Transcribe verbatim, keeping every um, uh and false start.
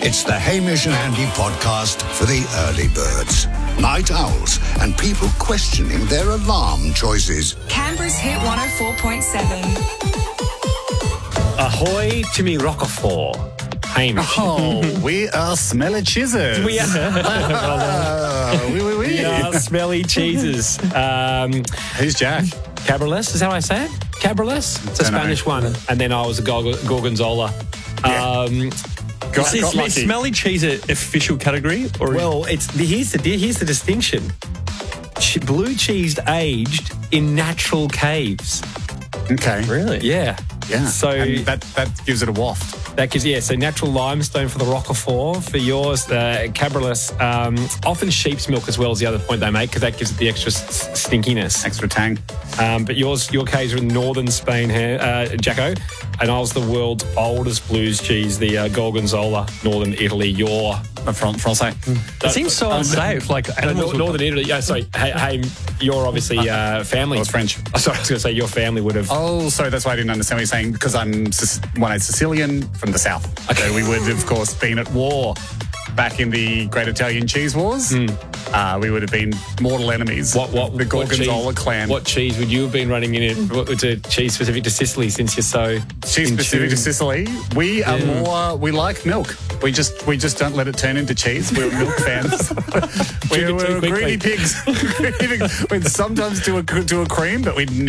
It's the Hamish and Andy podcast for the early birds, night owls, and people questioning their alarm choices. Canberra's Hit one oh four point seven. Ahoy, Jimmy Rockefeller. Hamish. Oh, we are smelly cheeses. We are. Uh, we, we, we. We are smelly cheeses. Um, Who's Jack? Cabriolet, is that how I say it? Cabriolet? It's a Don't know. Spanish one. And then I was a Gorg- Gorgonzola. Yeah. Um, Got, Is, got is lucky. smelly cheese an official category? Or well, it's the, here's the here's the distinction. Ch- blue cheese aged in natural caves. Okay. really? Yeah. Yeah. So And that, that gives it a waft. that gives, yeah, so natural limestone for the Roquefort. For yours, the Cabriolet, um, often sheep's milk as well is the other point they make because that gives it the extra s- stinkiness. Extra tang. Um, but yours, your caves are in northern Spain here, uh, Jacko, and I was the world's oldest blues cheese, the uh, Gorgonzola, northern Italy. Your Uh, Fran- Francais. It seems so unsafe. Like no, animals nor- would- northern Italy. Yeah, sorry. Hey, hey your obviously uh, family. Oh, it's French. Oh, sorry, I was going to say your family would have. Oh, sorry, that's why I didn't understand what you're saying, because I'm Sic- one is Sicilian from the south. Okay, we would, of course, been at war back in the Great Italian Cheese Wars. Uh, we would have been mortal enemies. What what the what Gorgonzola cheese, clan. What cheese would you have been running in it? What was a cheese specific to Sicily? Since you're so Cheese in specific tune? to Sicily. We are Yeah. more. We like milk. We just we just don't let it turn into cheese. We're milk fans. Drink we're it too we're quickly. greedy pigs. Greedy pigs. We'd sometimes do a do a cream, but we'd